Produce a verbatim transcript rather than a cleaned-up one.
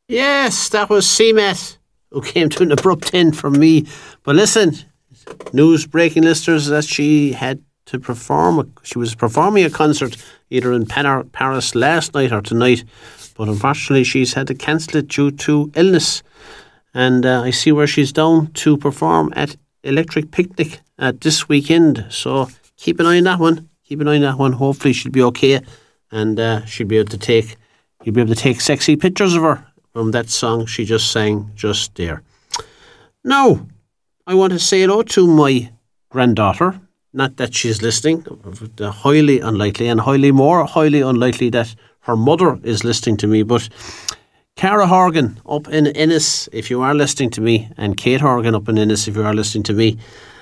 Yes, that was C-Met, who came to an abrupt end from me. But listen, news breaking listeners that she had to perform, she was performing a concert either in Paris last night or tonight, but unfortunately she's had to cancel it due to illness. And uh, I see where she's down to perform at Electric Picnic uh, this weekend. So keep an eye on that one. Keep an eye on that one. Hopefully she'll be okay, and uh, she'll be able to take, you'll be able to take sexy pictures of her from that song she just sang just there. Now, I want to say hello to my granddaughter. Not that she's listening, highly unlikely, and highly more highly unlikely that her mother is listening to me, but Cara Horgan up in Ennis, if you are listening to me, and Kate Horgan up in Ennis, if you are listening to me,